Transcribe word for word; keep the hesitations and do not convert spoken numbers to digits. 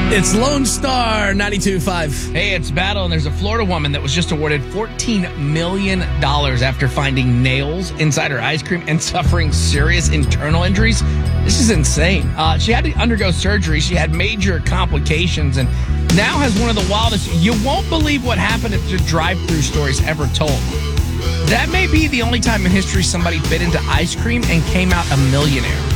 It's Lone Star ninety-two point five. Hey, it's Battle, and there's a Florida woman that was just awarded fourteen million dollars after finding nails inside her ice cream and suffering serious internal injuries. This is insane. Uh, she had to undergo surgery. She had major complications and now has one of the wildest. You won't believe what happened at the drive-thru stories ever told. That may be the only time in history somebody bit into ice cream and came out a millionaire.